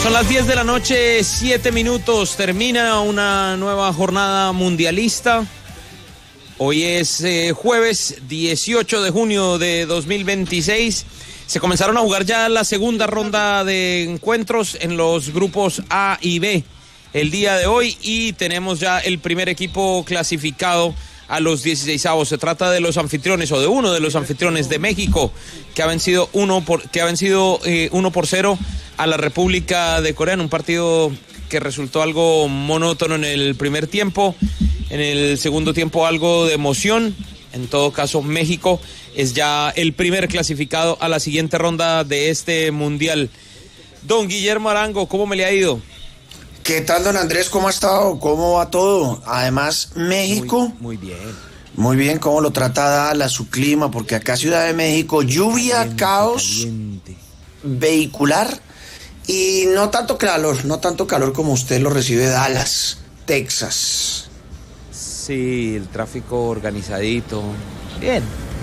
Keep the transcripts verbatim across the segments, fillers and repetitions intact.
Son las diez de la noche, siete minutos, termina una nueva jornada mundialista. Hoy es eh, jueves dieciocho de junio de dos mil veintiséis. Se comenzaron a jugar ya la segunda ronda de encuentros en los grupos A y B el día de hoy y tenemos ya el primer equipo clasificado a los dieciseisavos. Se trata de los anfitriones o de uno de los anfitriones de México que ha vencido uno por que ha vencido eh, uno por cero a la República de Corea en un partido que resultó algo monótono en el primer tiempo, en el segundo tiempo algo de emoción. En todo caso, México es ya el primer clasificado a la siguiente ronda de este mundial. Don Guillermo Arango, ¿cómo me le ha ido? ¿Qué tal, don Andrés? ¿Cómo ha estado? ¿Cómo va todo? Además, México... Muy, muy bien. Muy bien, ¿cómo lo trata Dallas, su clima? Porque acá Ciudad de México, lluvia, caliente, caos caliente. Vehicular y no tanto calor, no tanto calor como usted lo recibe Dallas, Texas. Sí, el tráfico organizadito. Bien.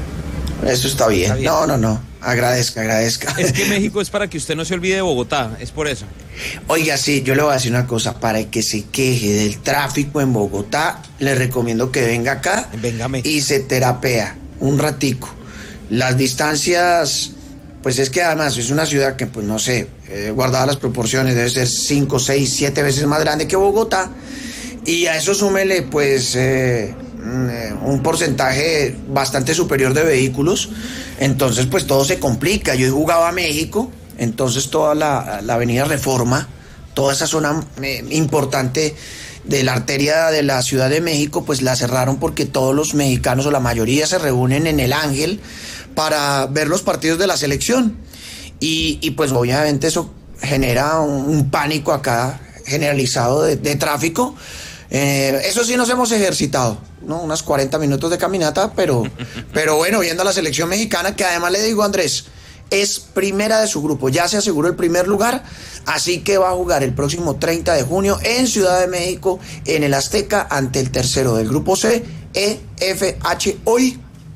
Eso está bien. Está bien. No, no, no. Agradezca, agradezca. Es que México es para que usted no se olvide de Bogotá, es por eso. Oiga, sí, yo le voy a decir una cosa, para que se queje del tráfico en Bogotá, le recomiendo que venga acá Véngame. y se terapea un ratico. Las distancias, pues es que además es una ciudad que, pues no sé, eh, guardadas las proporciones, debe ser cinco, seis, siete veces más grande que Bogotá, y a eso súmele, pues... Eh, un porcentaje bastante superior de vehículos, entonces pues todo se complica. Yo jugaba a México, entonces toda la, la avenida Reforma, toda esa zona eh, importante de la arteria de la Ciudad de México, pues la cerraron porque todos los mexicanos o la mayoría se reúnen en el Ángel para ver los partidos de la selección y, y pues obviamente eso genera un, un pánico acá generalizado de, de tráfico. Eh, eso sí nos hemos ejercitado, ¿no? Unas cuarenta minutos de caminata, pero, pero bueno, viendo a la selección mexicana, que además le digo, Andrés, es primera de su grupo, ya se aseguró el primer lugar, así que va a jugar el próximo treinta de junio en Ciudad de México, en el Azteca, ante el tercero del grupo C, E F H hoy.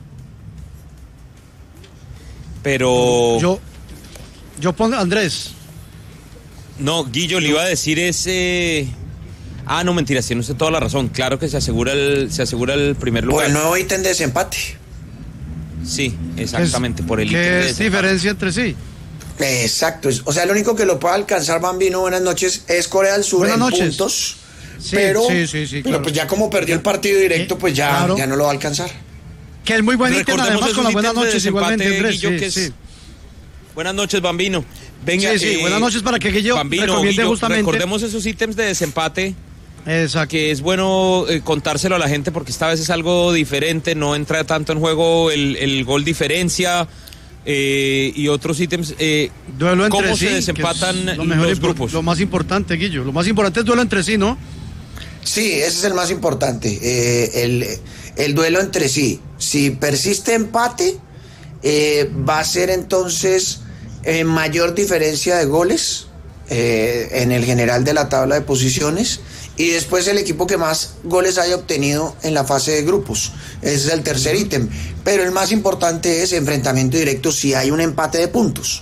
Pero... Yo, yo pongo, Andrés. No, Guillo, le iba a decir ese... Ah, no, mentiras, tiene usted toda la razón. Claro que se asegura el, se asegura el primer lugar. Por el nuevo ítem de desempate. Sí, exactamente, es, por el ítem de ¿Qué es desempate. diferencia entre sí? Exacto. O sea, lo único que lo puede alcanzar, Bambino, buenas noches, es Corea del Sur buenas en noches. puntos. Sí, pero, sí, sí, sí, pero claro. pues ya como perdió el partido directo, pues ya, claro. ya no lo va a alcanzar. Que es muy buen ítem, Recordemos además, con las esos buenas ítems de noches, desempate, igualmente, Andrés. Guillo, Sí, que es- sí. Buenas noches, Bambino. Venga, Sí, sí, eh, buenas noches para que Guillo Bambino, recomiende Guillo, justamente. recordemos esos ítems de desempate. Exacto. Que es bueno eh, contárselo a la gente porque esta vez es algo diferente, no entra tanto en juego el, el gol diferencia eh, y otros ítems. Eh, Duelo entre ¿Cómo sí, se que desempatan es lo mejor los impor- grupos? Lo más importante, Guillo. Lo más importante es duelo entre sí, ¿no? Sí, ese es el más importante. Eh, el, el duelo entre sí. Si persiste empate, eh, va a ser entonces eh, mayor diferencia de goles eh, en el general de la tabla de posiciones. Y después el equipo que más goles haya obtenido en la fase de grupos. Ese es el tercer ítem. Pero el más importante es enfrentamiento directo si hay un empate de puntos.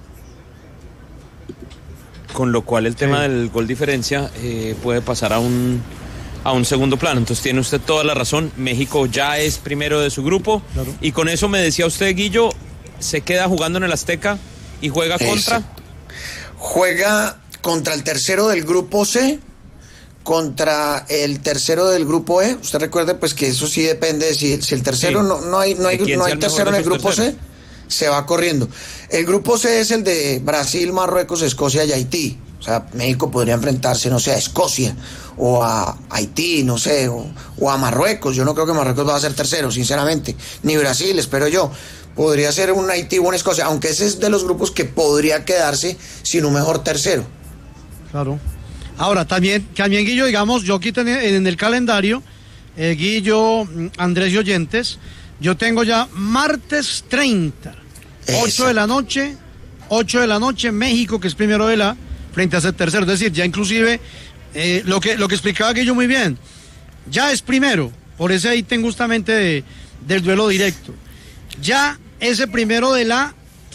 Con lo cual el tema Sí. del gol diferencia eh, puede pasar a un, a un segundo plano. Entonces tiene usted toda la razón. México ya es primero de su grupo. Claro. Y con eso me decía usted, Guillo, se queda jugando en el Azteca y juega contra... Exacto. Juega contra el tercero del grupo C, contra el tercero del grupo E. Usted recuerde pues que eso sí depende de si, si el tercero Sí. no, no hay, no hay, ¿De quién no sea hay el mejor tercero en de el sus grupo C, terceros? se va corriendo. El grupo C es el de Brasil, Marruecos, Escocia y Haití. O sea, México podría enfrentarse, no sé, a Escocia o a Haití, no sé, o, o a Marruecos. Yo no creo que Marruecos va a ser tercero, sinceramente. Ni Brasil, espero yo. Podría ser un Haití o una Escocia, aunque ese es de los grupos que podría quedarse sin un mejor tercero. Claro. Ahora, también, también Guillo, digamos, yo aquí ten- en el calendario, eh, Guillo, Andrés y oyentes, yo tengo ya martes treinta, ocho de la noche, ocho de la noche, México, que es primero de la, frente a ser tercero. Es decir, ya inclusive, eh, lo que lo que explicaba Guillo muy bien, ya es primero, por ese ítem justamente de, del duelo directo. Ya ese primero de la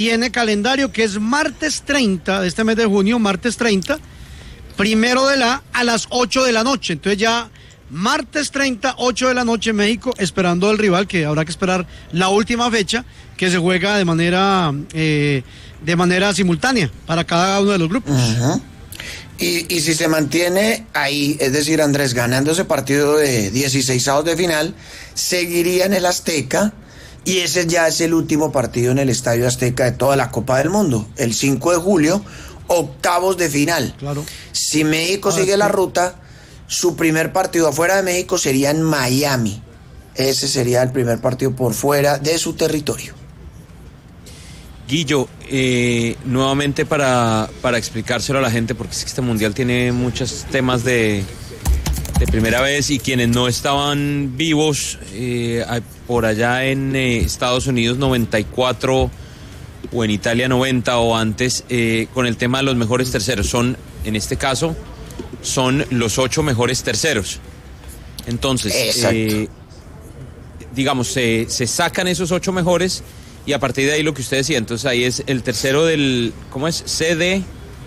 tiene calendario que es martes treinta de este mes de junio, martes treinta, primero de la a las ocho de la noche. Entonces ya martes treinta, ocho de la noche, México, esperando al rival, que habrá que esperar la última fecha, que se juega de manera eh, de manera simultánea para cada uno de los grupos. Uh-huh. Y, y si se mantiene ahí, es decir, Andrés, ganando ese partido de dieciseisavos de final, seguiría en el Azteca, y ese ya es el último partido en el Estadio Azteca de toda la Copa del Mundo, el cinco de julio, octavos de final. Claro. Si México ah, sigue sí. la ruta, su primer partido afuera de México sería en Miami. Ese sería el primer partido por fuera de su territorio. Guillo, eh, nuevamente para, para explicárselo a la gente, porque es que este mundial tiene muchos temas de, de primera vez, y quienes no estaban vivos eh, por allá en eh, Estados Unidos noventa y cuatro o en Italia noventa o antes, eh, con el tema de los mejores terceros, son, en este caso, son los ocho mejores terceros. Entonces, eh, digamos, se, se sacan esos ocho mejores, y a partir de ahí lo que usted decía, entonces ahí es el tercero del, ¿cómo es? C D.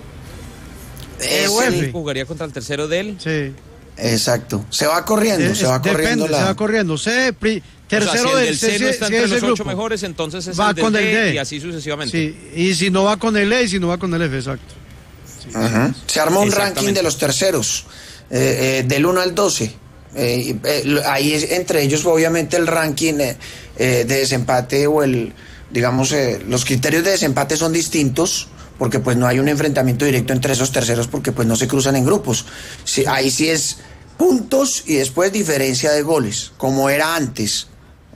Es jugaría contra el tercero del. Sí. Exacto. Se va corriendo, es, se va depende, corriendo la... se va corriendo. C, pri, tercero o sea, si el del, del C, C, no está C, entre C, los ocho grupo. mejores, entonces es va el del con D, el D y así sucesivamente. Sí, y si no va con el E y si no va con el F, exacto. Sí. Uh-huh. Se armó un ranking de los terceros, eh, eh, del uno al doce. Eh, eh, ahí es, entre ellos obviamente el ranking eh, eh, de desempate o el, digamos, eh, los criterios de desempate son distintos, porque pues no hay un enfrentamiento directo entre esos terceros, porque pues no se cruzan en grupos. Sí, ahí sí es puntos y después diferencia de goles, como era antes.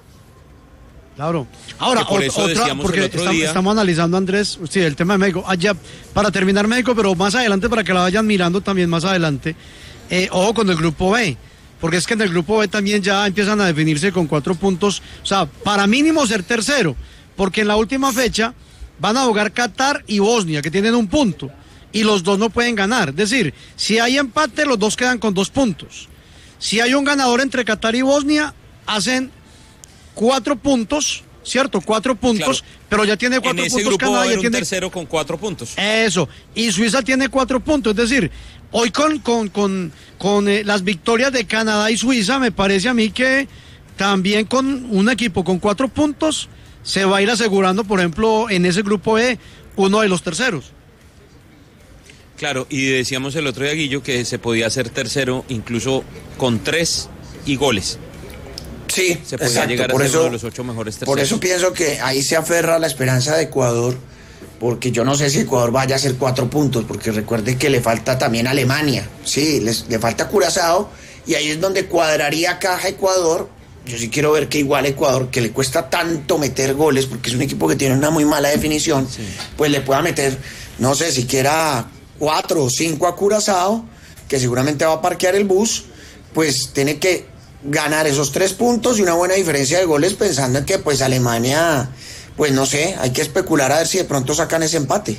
Claro. Ahora, por eso otra, porque estamos, día... estamos analizando, Andrés, sí, el tema de México. Allá, para terminar México, pero más adelante, para que la vayan mirando también más adelante, eh, ojo con el grupo B, porque es que en el grupo B también ya empiezan a definirse con cuatro puntos, o sea, para mínimo ser tercero, porque en la última fecha van a jugar Qatar y Bosnia, que tienen un punto, y los dos no pueden ganar. Es decir, si hay empate, los dos quedan con dos puntos. Si hay un ganador entre Qatar y Bosnia, hacen cuatro puntos, ¿cierto? Cuatro puntos, claro. Pero ya tiene cuatro en ese puntos grupo Canadá. Va a haber ya tiene un tercero con cuatro puntos. Eso, y Suiza tiene cuatro puntos, es decir, hoy con, con, con, con eh, las victorias de Canadá y Suiza, me parece a mí que también con un equipo con cuatro puntos se va a ir asegurando, por ejemplo, en ese grupo E, uno de los terceros. Claro, y decíamos el otro día, Guillo, que se podía hacer tercero incluso con tres y goles. Sí, se podía exacto. llegar a por ser eso, uno de los ocho mejores terceros. Por eso pienso que ahí se aferra la esperanza de Ecuador, porque yo no sé si Ecuador vaya a hacer cuatro puntos, porque recuerde que le falta también Alemania, sí, les, le falta Curazao, y ahí es donde cuadraría caja Ecuador. Yo sí quiero ver que igual Ecuador, que le cuesta tanto meter goles, porque es un equipo que tiene una muy mala definición, sí. Pues le pueda meter, no sé, siquiera cuatro o cinco a Curazao, que seguramente va a parquear el bus, pues tiene que ganar esos tres puntos y una buena diferencia de goles, pensando en que pues Alemania, pues no sé, hay que especular a ver si de pronto sacan ese empate.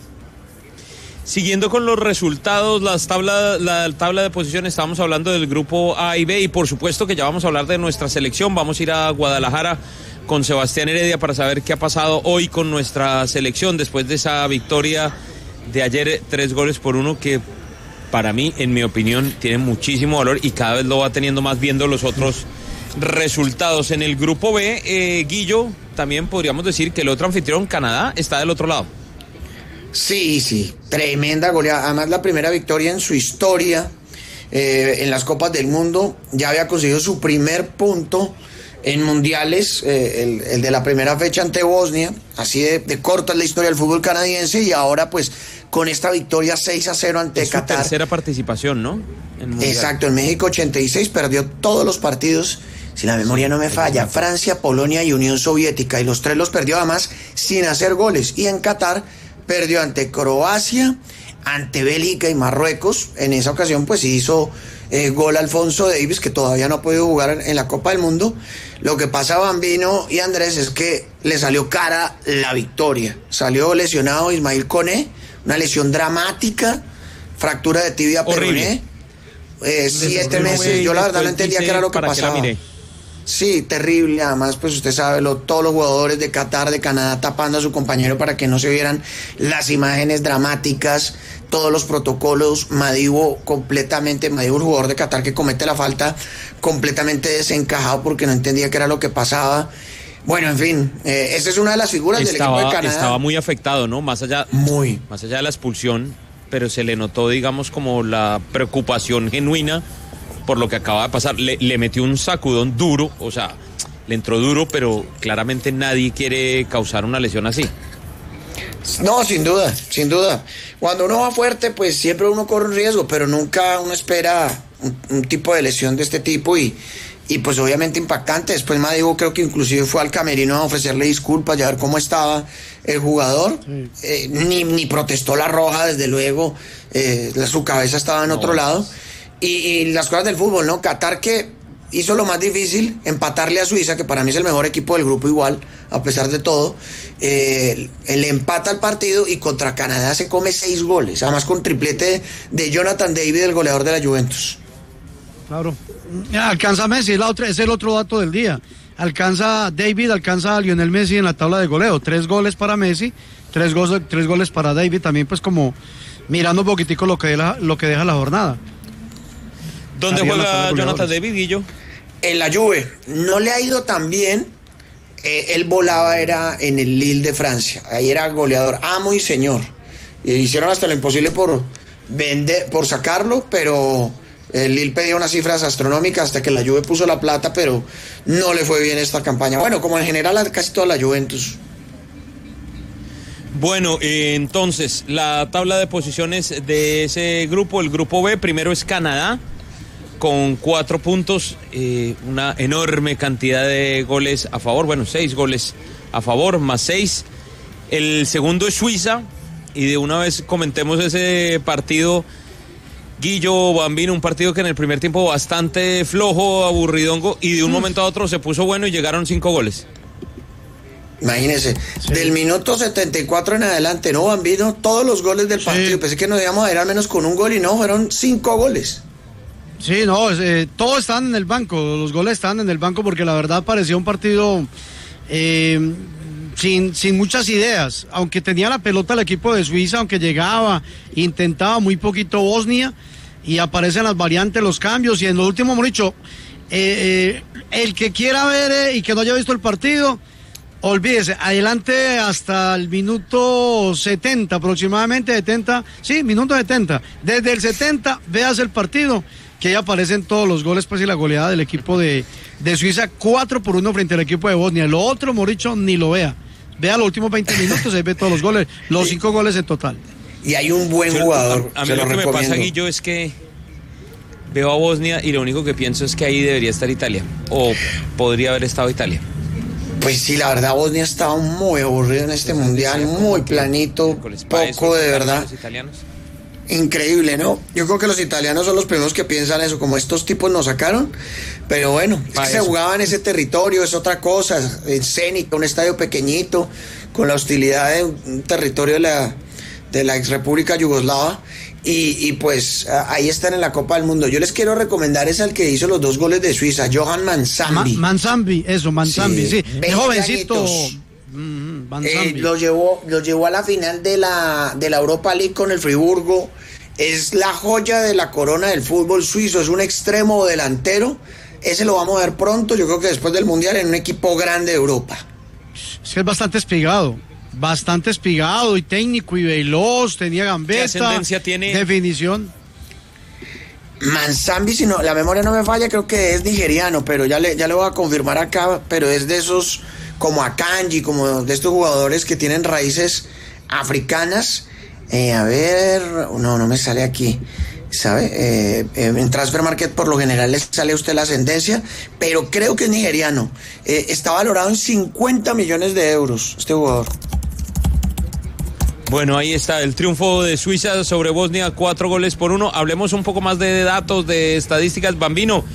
Siguiendo con los resultados, las tabla, la tabla de posiciones, estábamos hablando del grupo A y B, y por supuesto que ya vamos a hablar de nuestra selección. Vamos a ir a Guadalajara con Sebastián Heredia para saber qué ha pasado hoy con nuestra selección después de esa victoria de ayer, tres goles por uno, que para mí, en mi opinión, tiene muchísimo valor y cada vez lo va teniendo más viendo los otros resultados. En el grupo B, eh, Guillo, también podríamos decir que el otro anfitrión, Canadá, está del otro lado. Sí, sí, tremenda goleada. Además, la primera victoria en su historia eh, en las Copas del Mundo. Ya había conseguido su primer punto en mundiales, eh, el, el de la primera fecha ante Bosnia. Así de, de corta es la historia del fútbol canadiense, y ahora pues con esta victoria seis a cero ante es Qatar. Su tercera participación, ¿no? En Exacto, en México ochenta y seis perdió todos los partidos, si la memoria no me falla, Francia, Polonia y Unión Soviética, y los tres los perdió además sin hacer goles. Y en Qatar perdió ante Croacia, ante Bélgica y Marruecos. En esa ocasión pues hizo eh, gol Alfonso Davies, que todavía no ha podido jugar en, en la Copa del Mundo. Lo que pasa, Bambino y Andrés, es que le salió cara la victoria. Salió lesionado Ismail Koné, una lesión dramática, fractura de tibia peroné, eh, siete meses. Yo la verdad no entendía qué era lo que pasaba. Sí, terrible. Además, pues usted sabe, lo, todos los jugadores de Qatar, de Canadá, tapando a su compañero para que no se vieran las imágenes dramáticas, todos los protocolos. Madibo completamente, Madibo, el jugador de Qatar que comete la falta, completamente desencajado porque no entendía qué era lo que pasaba. Bueno, en fin, eh, esa es una de las figuras estaba, del equipo de Canadá. Estaba muy afectado, ¿no? Más allá, muy. más allá de la expulsión, pero se le notó, digamos, como la preocupación genuina por lo que acaba de pasar. Le, le metió un sacudón duro, o sea, le entró duro, pero claramente nadie quiere causar una lesión así. No, sin duda, sin duda. Cuando uno va fuerte, pues siempre uno corre un riesgo, pero nunca uno espera un, un tipo de lesión de este tipo y, y pues obviamente impactante. Después Madibo creo que inclusive fue al camerino a ofrecerle disculpas y a ver cómo estaba el jugador. Sí. Eh, ni, ni protestó la roja, desde luego. Eh, su cabeza estaba en no. otro lado. Y, y las cosas del fútbol, ¿no? Qatar, que hizo lo más difícil, empatarle a Suiza, que para mí es el mejor equipo del grupo igual, a pesar de todo. Eh, le empata el partido y contra Canadá se come seis goles, además con triplete de Jonathan David, el goleador de la Juventus. Claro. Alcanza Messi, es, la otra, es el otro dato del día. Alcanza David, alcanza a Lionel Messi en la tabla de goleo. Tres goles para Messi, tres, go- tres goles para David, también pues como mirando un poquitico lo que deja, lo que deja la jornada. ¿Dónde juega Jonathan David, Guillo? En la Juve. No le ha ido tan bien. Eh, él volaba, era en el Lille de Francia. Ahí era goleador, amo y señor. Y hicieron hasta lo imposible por vender, por sacarlo, pero el Lille pedía unas cifras astronómicas hasta que la Juve puso la plata, pero no le fue bien esta campaña. Bueno, como en general a casi toda la Juventus. Bueno, eh, entonces, la tabla de posiciones de ese grupo, el grupo B, primero es Canadá, con cuatro puntos, eh, una enorme cantidad de goles a favor, bueno, seis goles a favor, más seis. El segundo es Suiza, y de una vez comentemos ese partido, Guillo, Bambino, un partido que en el primer tiempo bastante flojo, aburridongo, y de un mm. momento a otro se puso bueno y llegaron cinco goles. Imagínese, sí. Del minuto setenta y cuatro en adelante, ¿no, Bambino? Todos los goles del partido, sí. Pensé que nos íbamos a ir al menos con un gol y no, fueron cinco goles. Sí, no, eh, todos están en el banco, los goles están en el banco porque la verdad parecía un partido eh, sin, sin muchas ideas, aunque tenía la pelota el equipo de Suiza, aunque llegaba, intentaba muy poquito Bosnia y aparecen las variantes, los cambios y en lo último hemos dicho, eh, eh, el que quiera ver eh, y que no haya visto el partido, olvídese, adelante hasta el minuto setenta aproximadamente, setenta, sí, minuto setenta, desde el setenta veas el partido, que ya aparecen todos los goles pues y la goleada del equipo de, de Suiza, cuatro por uno frente al equipo de Bosnia. Lo otro, Moricho, ni lo vea. Vea los últimos veinte minutos, ahí ve todos los goles, los cinco goles en total. Y hay un buen jugador. A, a mí lo, lo que recomiendo. Me pasa, Guillo, es que veo a Bosnia y lo único que pienso es que ahí debería estar Italia, o podría haber estado Italia. Pues sí, la verdad, Bosnia estaba muy aburrido en este mundial, muy planito, poco de verdad. Increíble, ¿no? Yo creo que los italianos son los primeros que piensan eso, como estos tipos nos sacaron, pero bueno, es que se jugaba en ese territorio, es otra cosa, en Zenica, un estadio pequeñito, con la hostilidad de un territorio de la, de la ex república yugoslava, y, y pues ahí están en la Copa del Mundo. Yo les quiero recomendar es al que hizo los dos goles de Suiza, Johan Manzambi. Ma- Manzambi, eso, Manzambi, sí, sí. El jovencito. Mm, eh, lo llevó lo llevó a la final de la de la Europa League con el Friburgo. Es la joya de la corona del fútbol suizo, es un extremo delantero. Ese lo vamos a ver pronto, yo creo que después del mundial, en un equipo grande de Europa. Es que es bastante espigado, bastante espigado y técnico y veloz, tenía gambeta. ¿Qué ascendencia tiene? Definición. Manzambi, si no, la memoria no me falla, creo que es nigeriano, pero ya le, ya le voy a confirmar acá, pero es de esos como Akanji, como de estos jugadores que tienen raíces africanas. Eh, a ver, no, no me sale aquí, ¿sabe? Eh, eh, en Transfer Market por lo general le sale a usted la ascendencia, pero creo que es nigeriano. Eh, está valorado en cincuenta millones de euros este jugador. Bueno, ahí está el triunfo de Suiza sobre Bosnia, cuatro goles por uno. Hablemos un poco más de datos, de estadísticas, Bambino.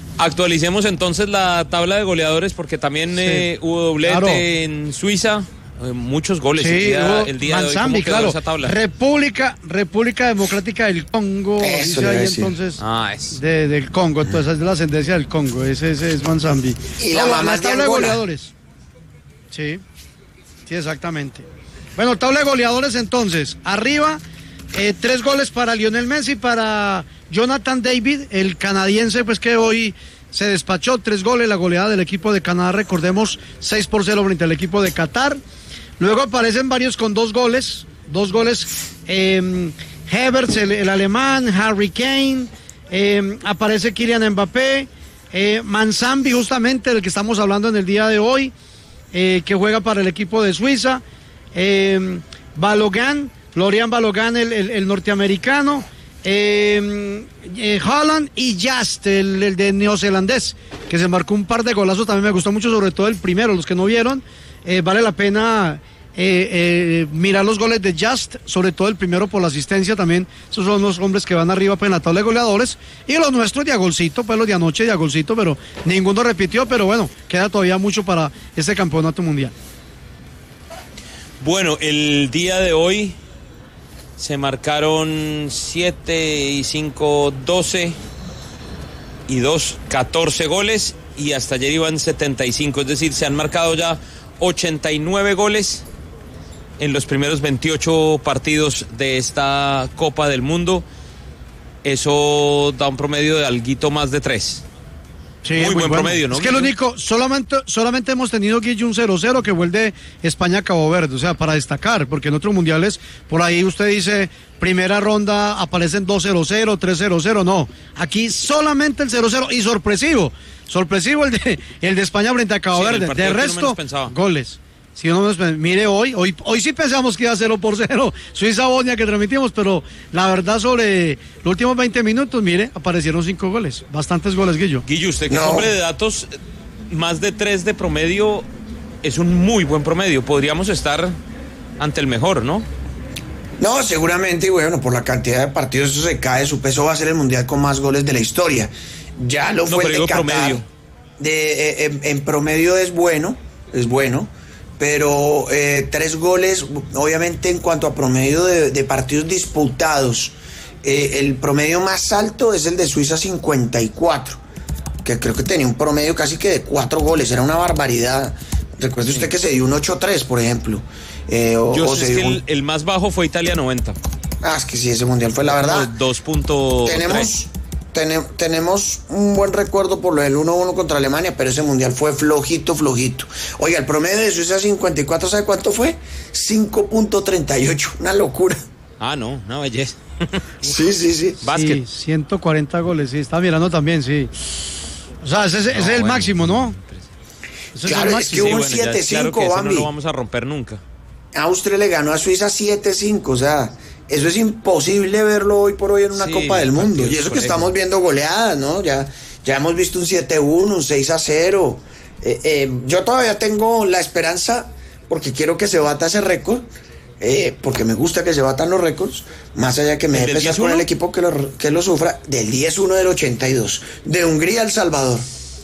Actualicemos entonces la tabla de goleadores porque también sí, eh, hubo doblete claro. en Suiza. Muchos goles sí, el día, el día Manzambi, de hoy. ¿Cómo quedó claro. esa tabla? República, República Democrática del Congo, Eso dice ahí decir. entonces, Ah, es. de, del Congo, entonces es de la ascendencia del Congo, ese, ese es Manzambi. Y la No, mamá es de tabla de Angola. goleadores. Sí, sí, exactamente. Bueno, tabla de goleadores entonces, arriba, eh, tres goles para Lionel Messi, para Jonathan David, el canadiense, pues que hoy se despachó, tres goles, la goleada del equipo de Canadá, recordemos, seis por cero frente al equipo de Qatar. Luego aparecen varios con dos goles, dos goles, eh, Havertz, el, el alemán, Harry Kane, eh, aparece Kylian Mbappé, eh, Manzambi, justamente del que estamos hablando en el día de hoy, eh, que juega para el equipo de Suiza, eh, Balogan, Florian Balogan, el, el, el norteamericano, eh, eh, Haaland y Just, el, el de neozelandés, que se marcó un par de golazos, también me gustó mucho, sobre todo el primero, los que no vieron. Eh, vale la pena eh, eh, mirar los goles de Just, sobre todo el primero por la asistencia también. Esos son los hombres que van arriba pues, en la tabla de goleadores. Y los nuestros de a golcito, pues los de anoche de a golcito, pero ninguno repitió. Pero bueno, queda todavía mucho para este campeonato mundial. Bueno, el día de hoy se marcaron siete y cinco, doce y dos, catorce goles. Y hasta ayer iban setenta y cinco, es decir, se han marcado ya ochenta y nueve goles en los primeros veintiocho partidos de esta Copa del Mundo. Eso da un promedio de alguito más de tres. Sí, muy, muy buen bueno. promedio, ¿no? Es que el único, solamente, solamente hemos tenido Guille un cero cero que fue el de España-Cabo Verde, o sea, para destacar, porque en otros mundiales, por ahí usted dice, primera ronda aparecen dos cero cero, tres cero cero, no, aquí solamente el cero cero y sorpresivo, sorpresivo el de, el de España frente a Cabo sí, Verde, de resto, goles. Si uno menos, mire hoy, hoy, hoy sí pensamos que iba a cero por cero, Suiza-Bosnia que transmitimos, pero la verdad sobre los últimos veinte minutos, mire, aparecieron cinco goles, bastantes goles, Guillo. Guillo, usted que es no. hombre de datos, más de tres de promedio es un muy buen promedio, podríamos estar ante el mejor, ¿no? No, seguramente, y bueno, por la cantidad de partidos eso se cae, su peso va a ser el mundial con más goles de la historia. Ya lo fue no, el de Qatar. Promedio. De, eh, en, en promedio es bueno, es bueno. Pero eh, tres goles, obviamente en cuanto a promedio de, de partidos disputados, eh, el promedio más alto es el de Suiza cincuenta y cuatro, que creo que tenía un promedio casi que de cuatro goles, era una barbaridad. Recuerde usted sí. que se dio un ocho tres, por ejemplo. Eh, o, Yo o sé se que dio un... el, el más bajo fue Italia noventa. Ah, es que sí, ese mundial fue la verdad. dos punto tres. Tenemos... Tenemos un buen recuerdo por lo del uno uno contra Alemania, pero ese mundial fue flojito, flojito. Oiga, el promedio de Suiza cincuenta y cuatro, ¿sabe cuánto fue? cinco punto treinta y ocho, una locura. Ah, no, una belleza. Sí, sí, sí. Básquet. Sí, ciento cuarenta goles, sí, está mirando también, sí. O sea, ese, ese no, es el bueno, máximo, ¿no? Ese claro, es, el es que hubo un sí, bueno, siete cinco, claro que Bambi. No lo vamos a romper nunca. Austria le ganó a Suiza siete cinco, o sea... Eso es imposible verlo hoy por hoy en una sí, Copa del Mundo. Y eso que estamos viendo goleadas, ¿no? Ya, ya hemos visto un siete uno, un seis a cero. Eh, eh, yo todavía tengo la esperanza, porque quiero que se bata ese récord, eh, porque me gusta que se batan los récords, más allá que me dé pesar con el equipo que lo, que lo sufra, del diez uno del ochenta y dos, de Hungría a El Salvador.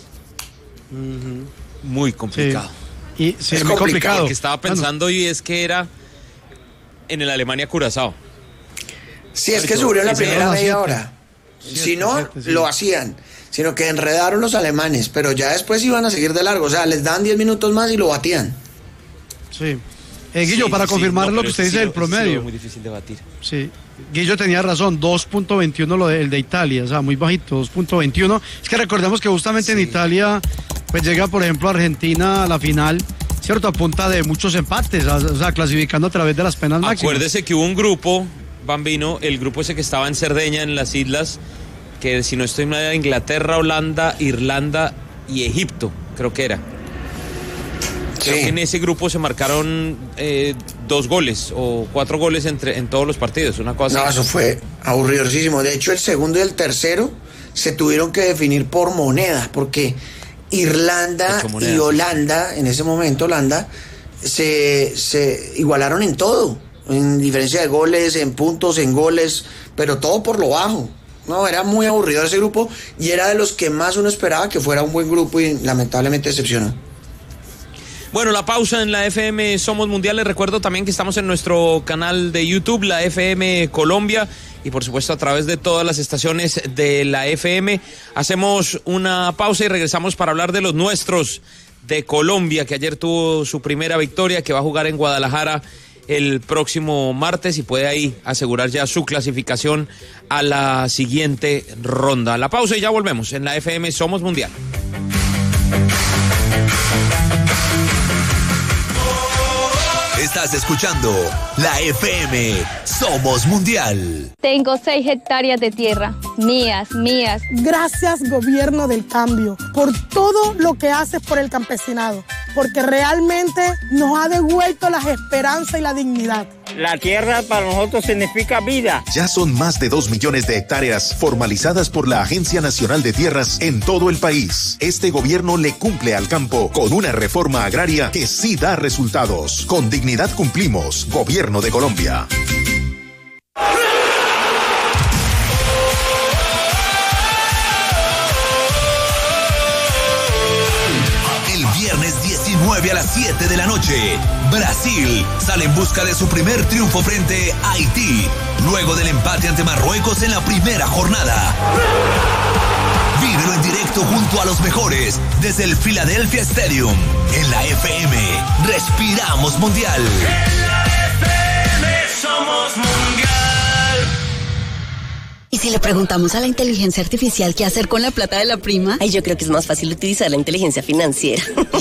Uh-huh. Muy complicado. Sí. Y, sí, es muy complicado. complicado. Lo que estaba pensando bueno. y es que era en el Alemania-Curazao. Sí, es que subió en la primera media hora. Si no, lo hacían. Sino que enredaron los alemanes, pero ya después iban a seguir de largo. O sea, les dan diez minutos más y lo batían. Sí. Eh, Guillo, sí, para sí, confirmar no, lo que usted dice del promedio. Es muy difícil de batir. Sí. Guillo tenía razón, dos punto veintiuno lo de, el de Italia, o sea, muy bajito, dos punto veintiuno. Es que recordemos que justamente sí. en Italia, pues llega, por ejemplo, Argentina a la final, ¿cierto? A punta de muchos empates, o sea, clasificando a través de las penas máximas. Acuérdese que hubo un grupo... Bambino, el grupo ese que estaba en Cerdeña, en las islas, que si no estoy mal era Inglaterra, Holanda, Irlanda y Egipto, creo que era. Sí. Creo que en ese grupo se marcaron eh, dos goles o cuatro goles entre en todos los partidos, una cosa. No, eso fue aburridísimo. De hecho, el segundo y el tercero se tuvieron que definir por moneda, porque Irlanda moneda, y Holanda, sí. en ese momento Holanda, se, se igualaron en todo. En diferencia de goles, en puntos, en goles, pero todo por lo bajo. No, era muy aburrido ese grupo y era de los que más uno esperaba que fuera un buen grupo y lamentablemente decepcionó. Bueno, la pausa en la F M Somos Mundial. Les recuerdo también que estamos en nuestro canal de YouTube, la F M Colombia, y por supuesto a través de todas las estaciones de la F M. Hacemos una pausa y regresamos para hablar de los nuestros de Colombia, que ayer tuvo su primera victoria, que va a jugar en Guadalajara el próximo martes y puede ahí asegurar ya su clasificación a la siguiente ronda. La pausa y ya volvemos en la F M Somos Mundial. Estás escuchando la F M Somos Mundial. Tengo seis hectáreas de tierra, mías, mías. Gracias, gobierno del cambio, por todo lo que haces por el campesinado, porque realmente nos ha devuelto la esperanza y la dignidad. La tierra para nosotros significa vida. Ya son más de dos millones de hectáreas formalizadas por la Agencia Nacional de Tierras en todo el país. Este gobierno le cumple al campo con una reforma agraria que sí da resultados. Con dignidad cumplimos. Gobierno de Colombia. diecinueve a las siete de la noche, Brasil sale en busca de su primer triunfo frente a Haití, luego del empate ante Marruecos en la primera jornada. Vívelo en directo junto a los mejores desde el Philadelphia Stadium. En la F M, respiramos mundial. En la F M somos mundial. ¿Y si le preguntamos a la inteligencia artificial qué hacer con la plata de la prima? Ay, yo creo que es más fácil utilizar la inteligencia financiera.